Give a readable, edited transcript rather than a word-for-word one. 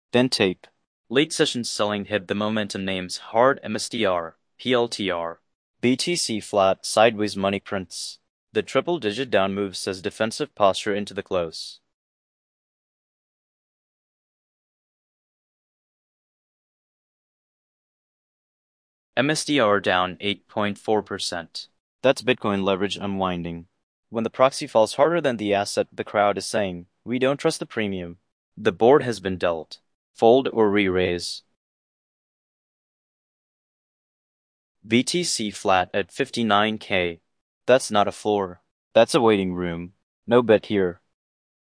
Then tape. Late session selling hit the momentum names hard MSTR, PLTR, BTC flat sideways money prints. The triple-digit down move says defensive posture into the close. MSTR down 8.4%. That's Bitcoin leverage unwinding. When the proxy falls harder than the asset, the crowd is saying, "We don't trust the premium. The board has been dealt. Fold or re-raise." BTC flat at 59K. That's not a floor. That's a waiting room. No bet here.